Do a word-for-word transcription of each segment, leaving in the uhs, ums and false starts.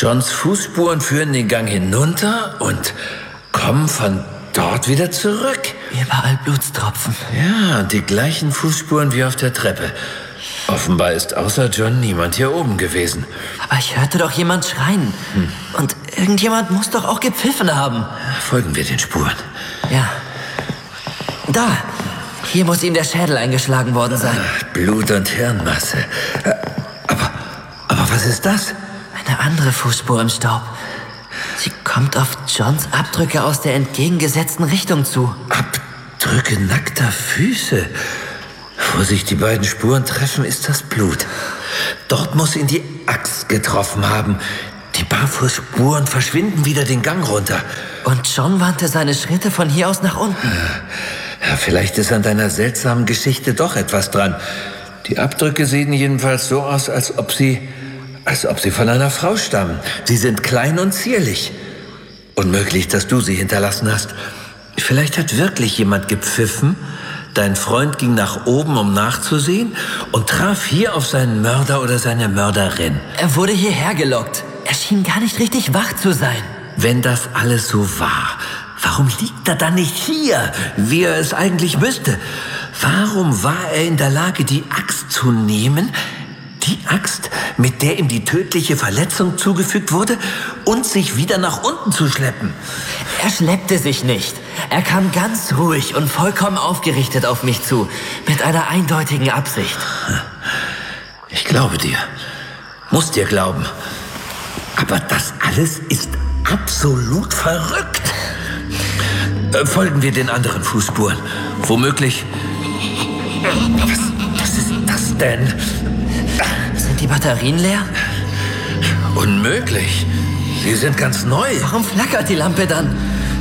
Johns Fußspuren führen den Gang hinunter und kommen von dort wieder zurück. Überall Blutstropfen. Ja, und die gleichen Fußspuren wie auf der Treppe. Offenbar ist außer John niemand hier oben gewesen. Aber ich hörte doch jemand schreien. Hm. Und irgendjemand muss doch auch gepfiffen haben. Folgen wir den Spuren. Ja. Da. Hier muss ihm der Schädel eingeschlagen worden sein. Ach, Blut und Hirnmasse. Aber, aber was ist das? Eine andere Fußspur im Staub. Sie kommt auf Johns Abdrücke aus der entgegengesetzten Richtung zu. Abdrücke nackter Füße. Wo sich die beiden Spuren treffen, ist das Blut. Dort muss ihn die Axt getroffen haben. Die Barfußspuren verschwinden wieder den Gang runter. Und John wandte seine Schritte von hier aus nach unten. Ja, vielleicht ist an deiner seltsamen Geschichte doch etwas dran. Die Abdrücke sehen jedenfalls so aus, als ob sie, als ob sie von einer Frau stammen. Sie sind klein und zierlich. Unmöglich, dass du sie hinterlassen hast. Vielleicht hat wirklich jemand gepfiffen. Dein Freund ging nach oben, um nachzusehen, und traf hier auf seinen Mörder oder seine Mörderin. Er wurde hierher gelockt. Er schien gar nicht richtig wach zu sein. Wenn das alles so war, warum liegt er dann nicht hier, wie er es eigentlich müsste? Warum war er in der Lage, die Axt zu nehmen, die Axt, mit der ihm die tödliche Verletzung zugefügt wurde, und sich wieder nach unten zu schleppen? Er schleppte sich nicht. Er kam ganz ruhig und vollkommen aufgerichtet auf mich zu, mit einer eindeutigen Absicht. Ich glaube dir. Muss dir glauben. Aber das alles ist absolut verrückt. Äh, folgen wir den anderen Fußspuren. Womöglich... Was, was ist das denn? Sind die Batterien leer? Unmöglich. Sie sind ganz neu. Warum flackert die Lampe dann?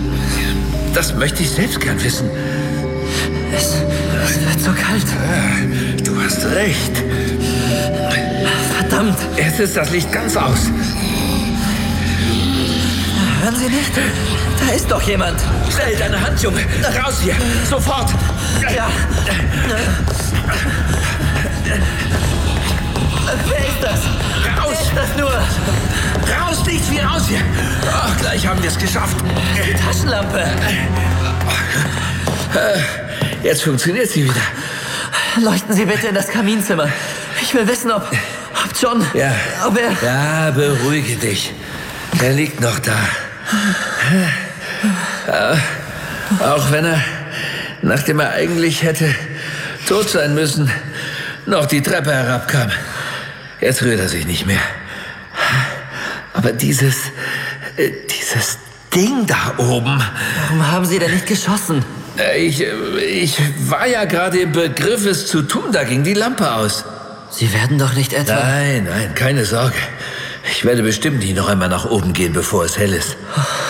Das möchte ich selbst gern wissen. Es, es wird so kalt. Ja, du hast recht. Verdammt. Jetzt ist das Licht ganz aus. Hören Sie nicht? Da ist doch jemand. Schnell, deine Hand, Junge. Raus hier. Sofort. Ja. Wer ist das? Raus. Wer ist das nur? Raus, nichts wie raus hier. Oh, gleich haben wir es geschafft. Die Taschenlampe. Jetzt funktioniert sie wieder. Leuchten Sie bitte in das Kaminzimmer. Ich will wissen, ob, ob John... Ja. Ob er... Ja, beruhige dich. Er liegt noch da. Auch wenn er, nachdem er eigentlich hätte tot sein müssen, noch die Treppe herabkam. Jetzt rührt er sich nicht mehr. Aber dieses, äh, dieses Ding da oben... Warum haben Sie denn nicht geschossen? Ich, ich war ja gerade im Begriff, es zu tun. Da ging die Lampe aus. Sie werden doch nicht etwa... Nein, nein, keine Sorge. Ich werde bestimmt nicht noch einmal nach oben gehen, bevor es hell ist.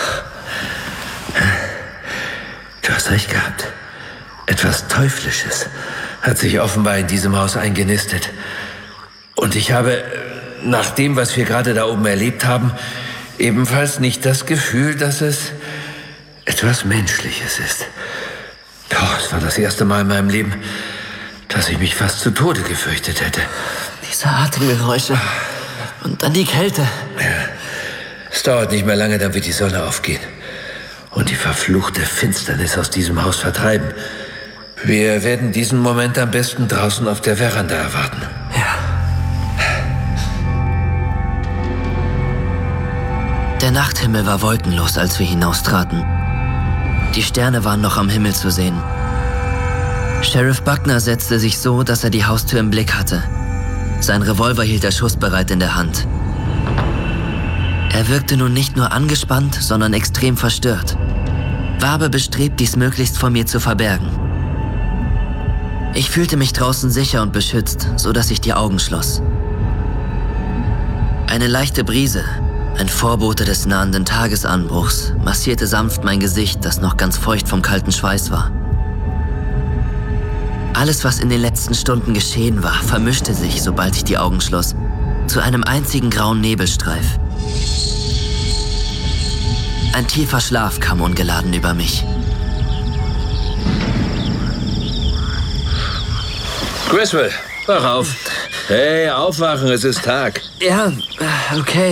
Du hast recht gehabt. Etwas Teuflisches hat sich offenbar in diesem Haus eingenistet. Und ich habe, nach dem, was wir gerade da oben erlebt haben, ebenfalls nicht das Gefühl, dass es etwas Menschliches ist. Oh, es war das erste Mal in meinem Leben, dass ich mich fast zu Tode gefürchtet hätte. Diese Atemgeräusche. Und dann die Kälte. Ja. Es dauert nicht mehr lange, dann wird die Sonne aufgehen. Und die verfluchte Finsternis aus diesem Haus vertreiben. Wir werden diesen Moment am besten draußen auf der Veranda erwarten. Ja. Der Nachthimmel war wolkenlos, als wir hinaustraten. Die Sterne waren noch am Himmel zu sehen. Sheriff Buckner setzte sich so, dass er die Haustür im Blick hatte. Sein Revolver hielt er schussbereit in der Hand. Er wirkte nun nicht nur angespannt, sondern extrem verstört. War aber bestrebt, dies möglichst vor mir zu verbergen. Ich fühlte mich draußen sicher und beschützt, so dass ich die Augen schloss. Eine leichte Brise, ein Vorbote des nahenden Tagesanbruchs, massierte sanft mein Gesicht, das noch ganz feucht vom kalten Schweiß war. Alles, was in den letzten Stunden geschehen war, vermischte sich, sobald ich die Augen schloss, zu einem einzigen grauen Nebelstreif. Ein tiefer Schlaf kam ungeladen über mich. Griswold, wach auf. Hey, aufwachen, es ist Tag. Ja, okay.